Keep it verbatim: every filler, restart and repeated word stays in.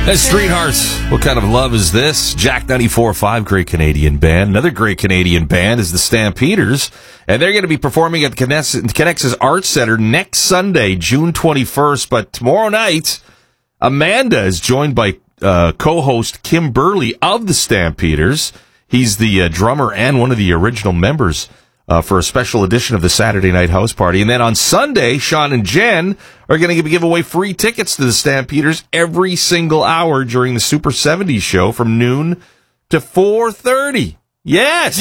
Streethearts, what kind of love is this? Jack ninety-four point five, great Canadian band. Another great Canadian band is the Stampeders, and they're going to be performing at the Connexus Arts Center next Sunday, June twenty-first. But tomorrow night, Amanda is joined by uh, co-host Kim Burley of the Stampeders. He's the uh, drummer and one of the original members uh, for a special edition of the Saturday Night House Party. And then on Sunday, Sean and Jen are going to give away free tickets to the Stampeders every single hour during the Super seventies show from noon to four thirty. Yes!